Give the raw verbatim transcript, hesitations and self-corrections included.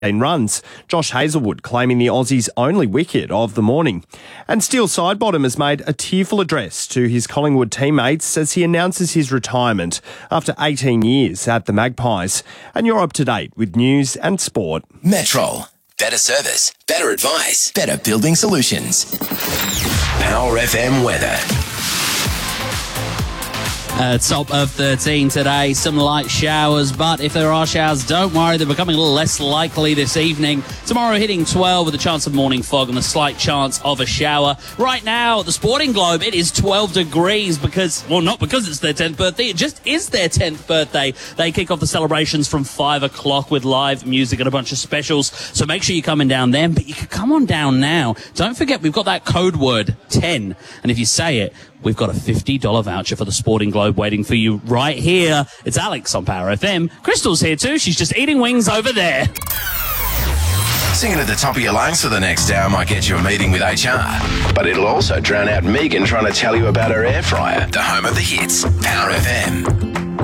runs. Josh Hazlewood claiming the Aussie's only wicket of the morning. And Steele Sidebottom has made a tearful address to his Collingwood teammates as he announces his retirement after eighteen years at the Magpies. And you're up to date with news and sport. Metro. Better service, better advice, better building solutions. Power F M weather. Uh, top of thirteen today, some light showers, but if there are showers, don't worry, they're becoming a little less likely this evening. Tomorrow hitting twelve with a chance of morning fog and a slight chance of a shower. Right now, at the Sporting Globe, it is twelve degrees because, well, not because it's their tenth birthday, it just is their tenth birthday. They kick off the celebrations from five o'clock with live music and a bunch of specials, so make sure you're coming down then, but you can come on down now. Don't forget, we've got that code word, ten, and if you say it, we've got a fifty dollars voucher for the Sporting Globe waiting for you right here. It's Alex on Power F M. Crystal's here too. She's just eating wings over there. Singing at the top of your lungs for the next hour might get you a meeting with H R. But it'll also drown out Megan trying to tell you about her air fryer. The home of the hits. Power F M.